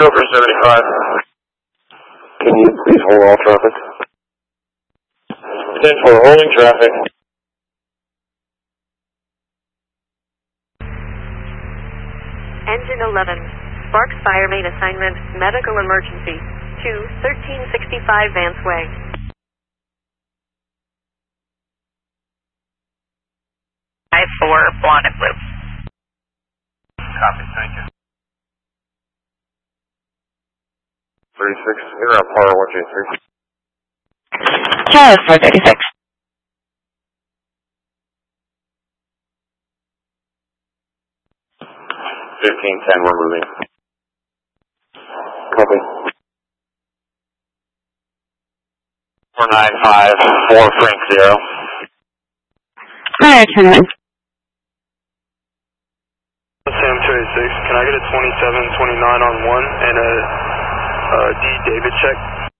go for 75. Can you please hold all traffic? 10-4, holding traffic. Engine 11, Sparks Fire Main Assignment, Medical Emergency, 1365 Vance Way. I-4, blonde and blue. Copy, thank you. 36, you're on par 123. Charles 436. 1510, we're moving. Copy. 495, 4 Frank 0. Alright, turn on. Sam 286, can I get a 2729 on 1 and a D David check?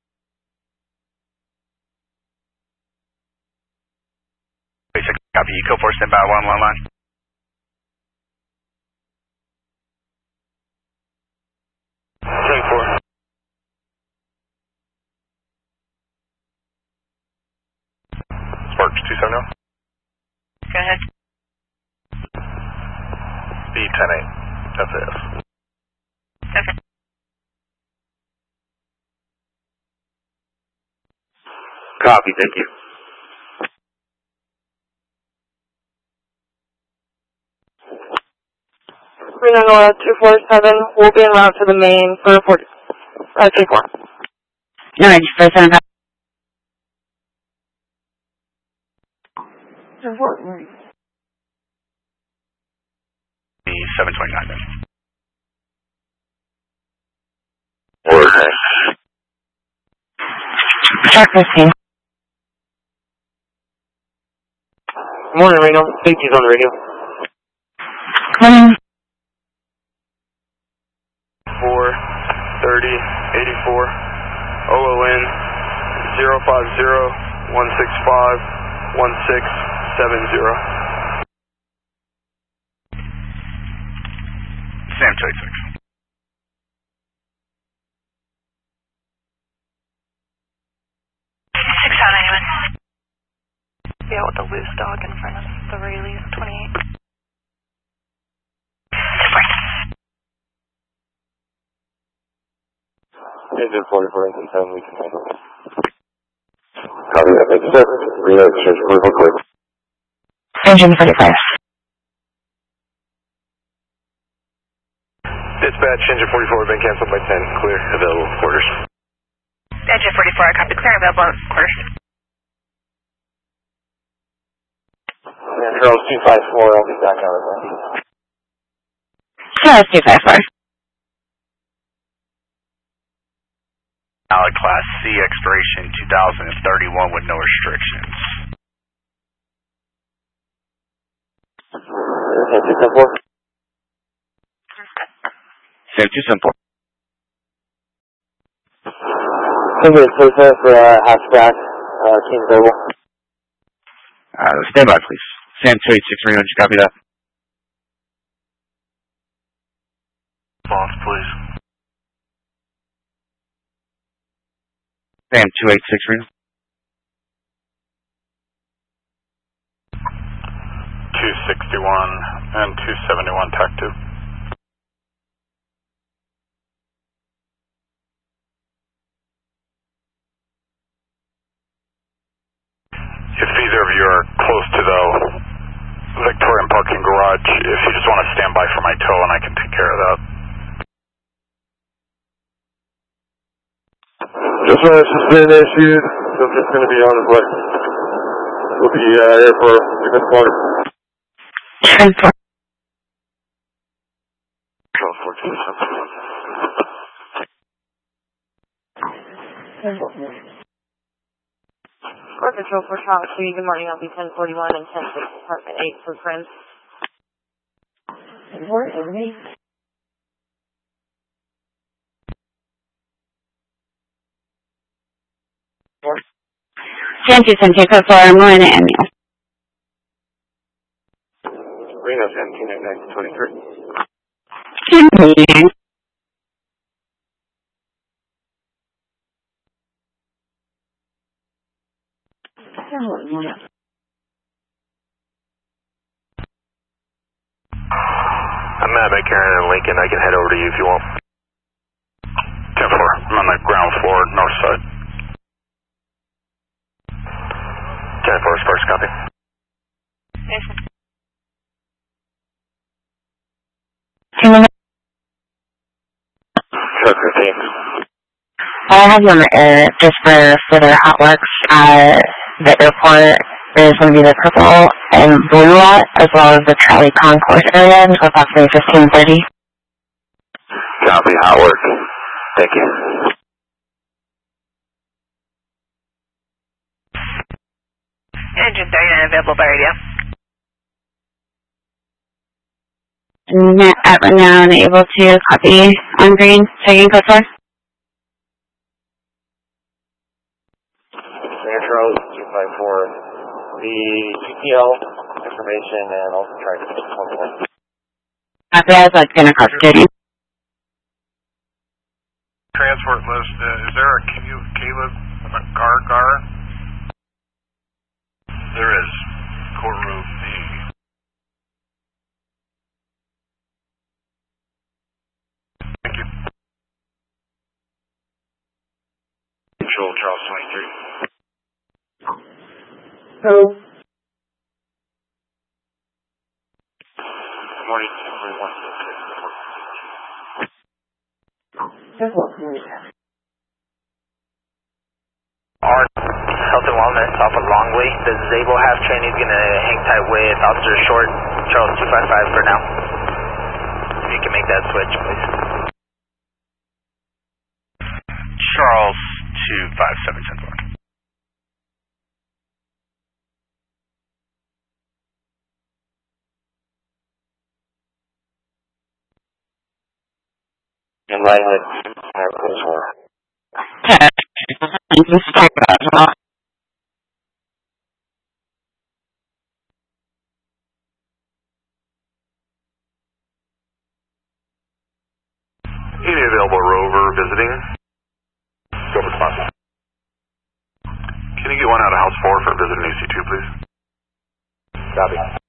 Copy, Eco 4, stand by 1 line. Sparks 270. Go ahead. B108, FS. Okay. Copy, thank you. Reno 247, we'll be en route to the main for 24. Alright, first time. B729 then. Order. Truck 15. Morning, Reno. Safety's on the radio. Morning. 430 84 OON 050 165 1670. Sam 286. Yeah, with the loose dog in front of the Rayleigh 28. Engine 44, engine 7, we can handle it. Copy that, thank you, sir. Reno, exchange 44, clear. Engine 45. Dispatch, engine 44, been canceled by 10. Clear, available quarters. Engine 44, I copy. Clear, available quarters. Yeah, Charles 254, I'll be back out of that. Charles 254. Valid Class C, expiration 2031 with no restrictions. Sam 274. Sam 274. Okay, so sir, for hatchback, King Global. Stand by, please. Sam 286, Reno, did you copy that? Boss, please. Sam 286, Reno. 261 and 271, TAC 2. If either of you are close to the Victorian parking garage, if you just want to stand by for my tow and I can take care of that. Just want to suspend issued. Subject's going to be on his way. We'll be here for a good quarter. 10-4. Charles 14. Core Control for Charles 3, good morning, I'll be 1041 and 10-6, Department 8 for friends. Thank you, Santiago, for more than Emil. Reno 17 at 1923. I have you on the air just for further hot works. The airport is going to be the purple and blue lot, as well as the Charlie Concourse area until approximately 15:30. Copy, hot work. Thank you. Engine 39 available by radio. At right now, unable to copy on green. Taking code 4. Charles 254. The EPL information and also try to get one. Copy, I was like going to call duty. Transport list, is there a Caleb Gar? There is. Courtroom B. Thank you. Control Charles 23. Hello. Good morning, everyone. Art, Health and Wellness off of Longley. The Zabel half train is going to hang tight with Officer Short, Charles 255 for now. If you can make that switch, please. Charles 257 10-4. In line with those were. Any available rover visiting? Go for sponsor. Can you get one out of House 4 for visiting AC2, please? Copy.